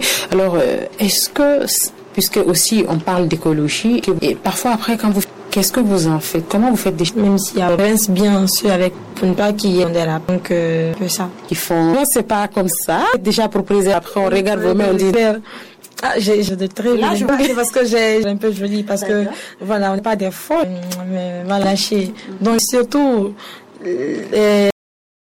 Alors, est-ce que, puisque aussi on parle d'écologie, et parfois après quand vous, qu'est-ce que vous en faites? Comment vous faites des choses? Même s'il y a bien sûr avec pour ne pas qu'il y ait de la donc que ça. Ils font, non, c'est pas comme ça. Déjà proposé, après on regarde vos mains, on dit. Ah, j'ai de très là, je vois parce que j'ai un peu joli parce que voilà, on n'est pas des folles, mais va lâcher. Donc surtout